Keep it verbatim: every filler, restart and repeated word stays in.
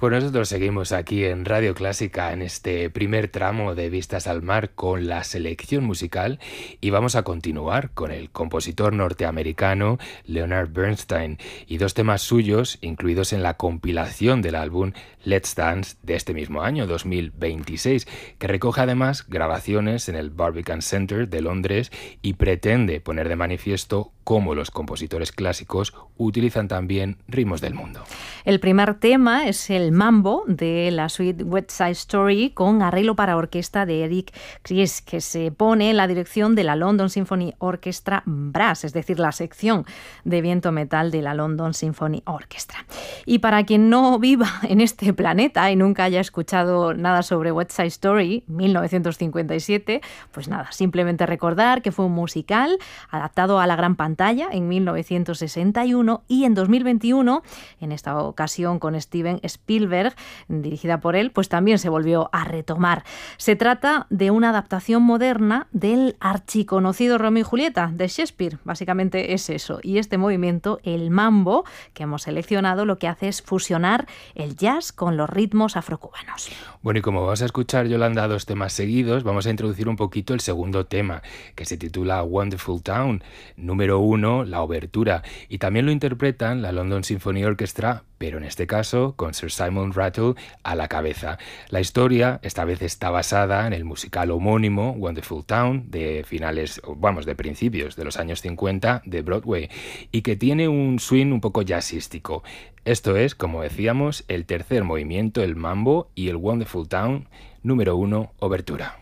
Pues nosotros seguimos aquí en Radio Clásica en este primer tramo de Vistas al Mar con la selección musical y vamos a continuar con el compositor norteamericano Leonard Bernstein y dos temas suyos incluidos en la compilación del álbum Let's Dance de este mismo año, dos mil veintiséis, que recoge además grabaciones en el Barbican Centre de Londres y pretende poner de manifiesto cómo los compositores clásicos utilizan también ritmos del mundo. El primer tema es el mambo de la suite West Side Story con arreglo para orquesta de Eric Kries, que se pone en la dirección de la London Symphony Orchestra Brass, es decir, la sección de viento metal de la London Symphony Orchestra. Y para quien no viva en este planeta y nunca haya escuchado nada sobre West Side Story, mil novecientos cincuenta y siete, pues nada, simplemente recordar que fue un musical adaptado a la gran pantalla en mil novecientos sesenta y uno y en dos mil veintiuno, en esta ocasión con Steven Spielberg, dirigida por él, pues también se volvió a retomar. Se trata de una adaptación moderna del archiconocido Romeo y Julieta de Shakespeare, básicamente es eso. Y este movimiento, el mambo, que hemos seleccionado, lo que hace es fusionar el jazz con los ritmos afrocubanos. Bueno, y como vas a escuchar, Yolanda, dos temas seguidos, vamos a introducir un poquito el segundo tema, que se titula Wonderful Town, número uno, la obertura, y también lo interpretan la London Symphony Orchestra, pero en este caso con Sir Simon Rattle a la cabeza. La historia esta vez está basada en el musical homónimo Wonderful Town de finales, vamos, de principios de los años cincuenta de Broadway y que tiene un swing un poco jazzístico. Esto es, como decíamos, el tercer movimiento, el mambo y el Wonderful Town número uno, obertura.